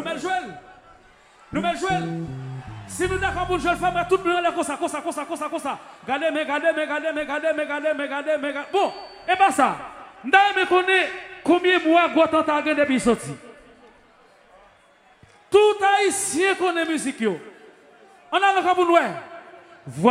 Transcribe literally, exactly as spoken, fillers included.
mettons Joël. Nous mettons Joël. Si nous d'accord pour Joël femme, tout le monde comme ça, comme ça, comme ça, comme ça, comme ça. Regardez, mais regardez, mais regardez, mais regardez, mais regardez, mais regardez, mais regardez. Bon, et pas ça. Nous me connaît combien de mois Gotan a gagné depuis sorti. Tout haïtien connaît musique. On a encore pour nous.